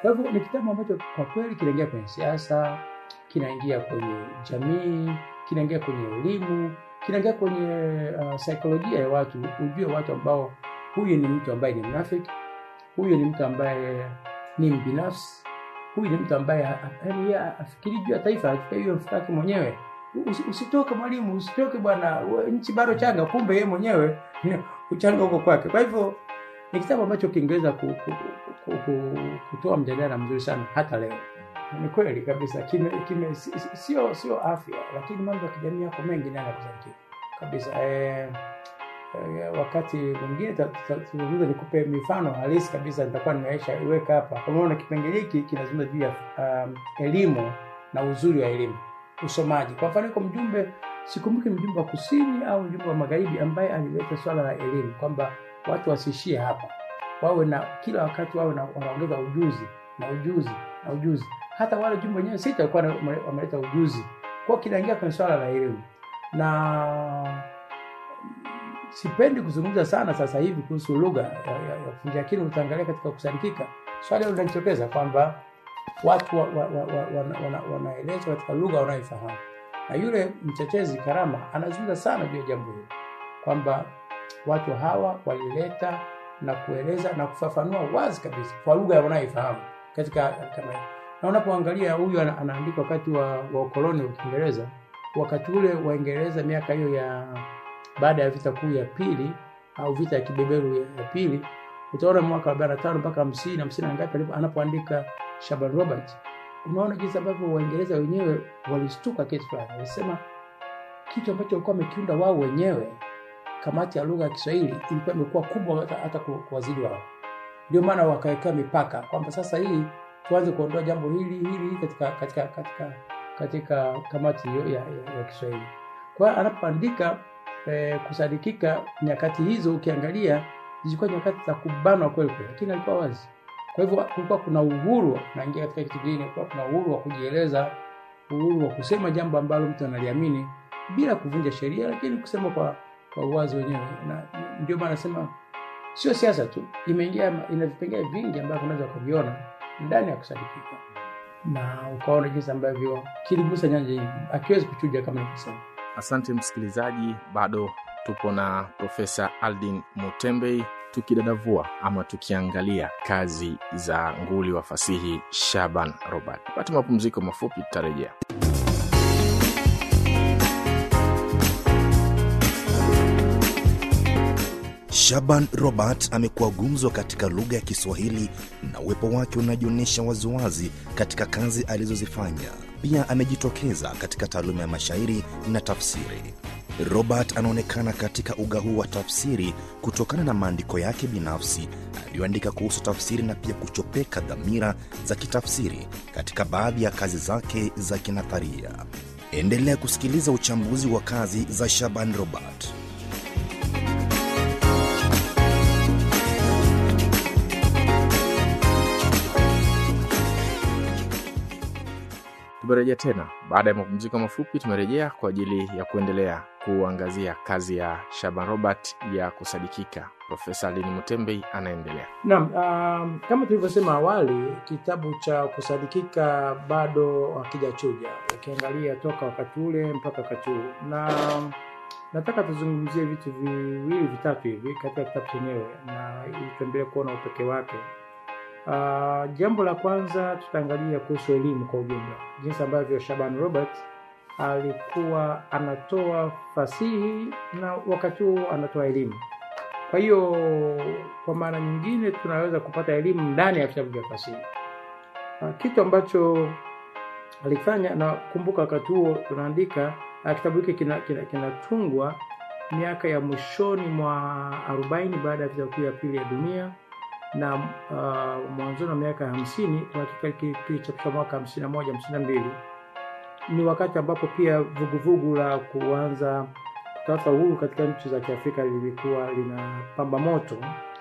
Kwa hivyo ni kitabu ambacho kwa kweli kinaingia kwenye siasa, kinaingia kwenye jamii, kinaingia kwenye elimu, kinaingia kwenye saikolojia ya watu, ujue watu ambao huyu ni mtu ambaye ni mnafiki, huyu ni mtu ambaye ni mbinafsi, huyu ni mtu ambaye yaani afikiri juu ya taifa, afikiri hiyo mfukake mwenyewe. Usitoke mwalimu, usitoke bwana, nchi bado changa, kumbe yeye mwenyewe uchanga huko kwake. Kwa hivyo ni kitabu ambacho kingeweza kutoa mjadala mzuri sana hata leo. Ni kweli kabisa, sio afya, lakini mambo ya kijamii yako mengi ndani ya kusaidia kabisa. Wakati mwingine tuzungumze, nikupe mifano halisi kabisa, nitakuwa nimeaisha iweka hapa. Kwa maana kipengele hiki kinazungumza juu ya elimu na uzuri wa elimu, usomaji. Kwa mfano, kwa mjumbe, sikumbuki mjumbe wa kusini au mjumbe wa magharibi ambaye alileta swala la elimu kwamba watu wasishie hapa, wawe na kila wakati wawe na wanaongeza ujuzi. Hata wale jumbe wenyewe sita walikuwa wameleta ujuzi. Kwa kinaingia kwenye swala la elimu. Na sipendi kuzungumza sana sasa hivi kuhusu lugha ya kufundisha, lakini utaangalia katika kusadikika swali hilo linajitokeza kwamba watu wanaeleza katika lugha wanayofahamu. Na yule mtetezi Karama anazungumza sana juu ya jambo hilo kwamba watu hawa walileta na kueleza na kufafanua wazi kabisa kwa lugha wanayofahamu katika kama hiyo. Na unapoangalia huyu anaandika wakati wa ukoloni wa Kiingereza, wakati ule Waingereza miaka hiyo ya baada ya vita kuu ya pili au vita ya kibeberu ya pili, utaona mwaka 45 mpaka 50 na ngapi anapoandika Shaban Robert, unaona jinsi ambavyo Waingereza wenyewe walistuka kitu fulani. Walisema kitu ambacho walikuwa wamekiunda wao wenyewe, kamati ya lugha ya Kiswahili ilikuwa imekuwa kubwa hata kuwazidi wao. Ndio maana wakaweka mipaka kwamba sasa hii tuanze kuondoa jambo hili katika kamati hiyo ya Kiswahili. Kwa anapoandika kusadikika, nyakati hizo ukiangalia zilikuwa nyakati za kubanwa kweli, lakini alikuwa wazi. Kwa hivyo kulikuwa kuna uhuru, naingia katika kitu kingine, kulikuwa kuna uhuru wa kujieleza, uhuru wa kusema jambo ambalo mtu analiamini bila kuvunja sheria, lakini kusema kwa uwazi wenyewe. Na ndio maana nasema sio siasa tu, imeingia ina vipengele vingi ambavyo unaweza kuviona ndani ya kusadikika. Na ukaona jinsi ambavyo kiligusa nyanja hii, akiwezi kuchuja kama nilivyosema. Asante msikilizaji, bado tupo na Profesa Aldin Mutembei tukidadavua ama tukiangalia kazi za nguli wa fasihi Shaban Robert. Pata mapumziko mafupi, tutarejea. Shaban Robert amekuwa gumzo katika lugha ya Kiswahili na uwepo wake unajionyesha waziwazi katika kazi alizozifanya. Pia amejitokeza katika taaluma ya mashairi na tafsiri. Robert anaonekana katika uga huu wa tafsiri kutokana na maandiko yake binafsi aliyoandika kuhusu tafsiri na pia kuchopeka dhamira za kitafsiri katika baadhi ya kazi zake za kinatharia. Endelea kusikiliza uchambuzi wa kazi za Shaban Robert. Tumerejea tena. Baada ya mapumziko mafupi tumerejea kwa ajili ya kuendelea kuangazia kazi ya Shaban Robert ya kusadikika. Profesa Aldin Mutembei anaendelea. Naam, kama tulivyosema awali, kitabu cha kusadikika bado hakijachuja. Ukiangalia toka wakati ule mpaka wakati huu. Na nataka tuzungumzie vitu viwili vitatu hivi katika kitabu chenyewe na ili tuendelee kuona upekee wake. Jambo la kwanza tutaangalia kuhusu elimu kwa ujumla. Jinsi ambavyo Shaban Robert alikuwa anatoa fasihi na wakati huo anatoa elimu. Kwa hiyo kwa maana nyingine tunaweza kupata elimu ndani ya vitabu vya fasihi. Kitu ambacho alifanya, na kumbuka wakati huo tunaandika kitabu hiki kinatungwa miaka ya mwishoni mwa 40 baada ya vita ya pili ya dunia na mwanzo wa miaka 50 kwa kilichopita mwaka 51 52. Ni wakati ambapo pia vuguvugu la kuanza kutafuta uhuru katika nchi za Kiafrika lilikuwa linapamba moto.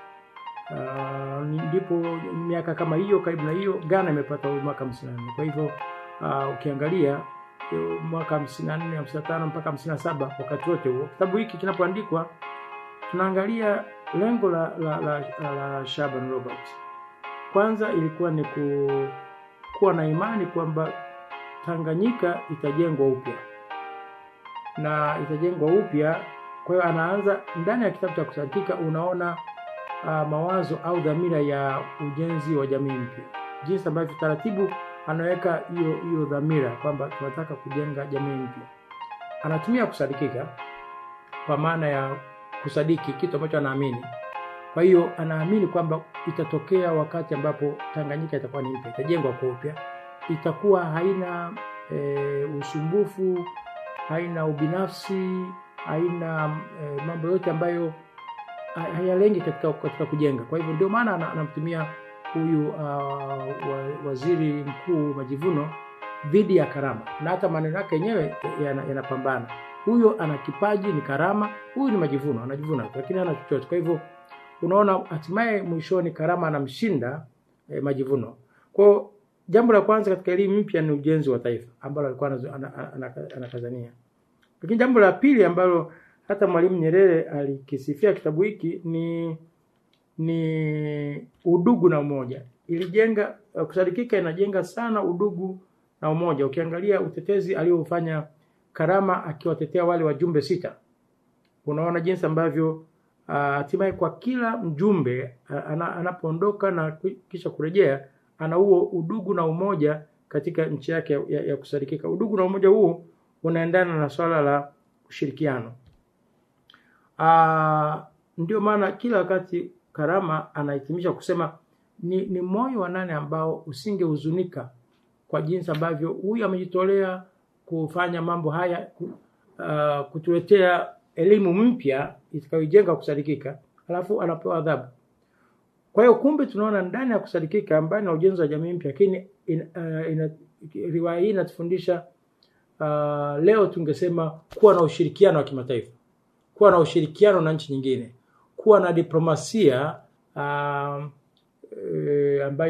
Ndipo miaka kama hiyo, karibu na hiyo, Ghana imepata uhuru mwaka 54. Kwa hivyo ukiangalia mwaka 54 55 mpaka 57, wakati wote huo kitabu hiki kinapoandikwa tunaangalia lengo la Shaban Robert kwanza ilikuwa ni kuwa na imani kwamba Tanganyika itajengwa upya. Na itajengwa upya, kwa hiyo anaanza ndani ya kitabu cha Kusadikika unaona mawazo au dhamira ya ujenzi wa jamii mpya. Jinsi ambavyo taratibu anaweka hiyo dhamira kwamba tunataka kujenga jamii mpya. Anatumia kusadikika kwa maana ya kusadiki kitu ambacho anaamini. Kwa hiyo anaamini kwamba itatokea wakati ambapo Tanganyika itakuwa ni mpya, itajengwa kwa upya, itakuwa haina usumbufu, haina ubinafsi, haina mambo yote ambayo hayalengi katika kujenga. Kwa hivyo ndio maana anamtumia huyu waziri mkuu Majivuno dhidi ya Karama, na hata maneno yake yenyewe yanapambana. Huyo ana kipaji, ni Karama, huyu ni Majivuno, anajivuna lakini hana chochote. Kwa hivyo unaona hatimaye mwishoni Karama anamshinda Majivuno. Kwa jambo la kwanza katika elimu mpya ni ujenzi wa taifa ambalo alikuwa anakazania. Lakini jambo la pili ambalo hata Mwalimu Nyerere alikisifia kitabu hiki ni udugu na umoja. Ilijenga Kusadikika inajenga sana udugu na umoja. Ukiangalia utetezi aliofanya Karama akiwatetea wale wajumbe 6, unaona jinsi ambavyo hatimaye kwa kila mjumbe anapoondoka na kisha kurejea ana huo udugu na umoja katika nchi yake ya Kusadikika. Udugu na umoja huo unaendana na swala la ushirikiano. Ndio maana kila wakati Karama anahitimisha kusema ni moyo wa nani ambao usingehuzunika kwa jinsi ambavyo huyu amejitolea kufanya mambo haya, kutuletea elimu mpya itakayojenga Kusadikika, alafu anapewa adhabu. Kwa hiyo kumbe tunaona ndani ya Kusadikika ambayo na ujenzi wa jamii mpya, lakini riwaya hii inatufundisha leo tungesema kuwa na ushirikiano wa kimataifa, kuwa na ushirikiano na nchi nyingine, kuwa na diplomasia ambayo